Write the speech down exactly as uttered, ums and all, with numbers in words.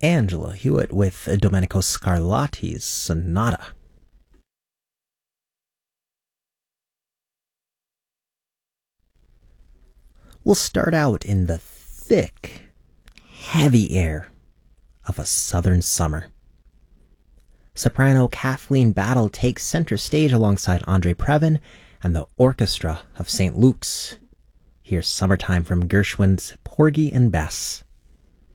Angela Hewitt with Domenico Scarlatti's Sonata. We'll start out in the thick, heavy air of a southern summer. Soprano Kathleen Battle takes center stage alongside Andre Previn and the Orchestra of Saint Luke's. Here's Summertime from Gershwin's Porgy and Bess.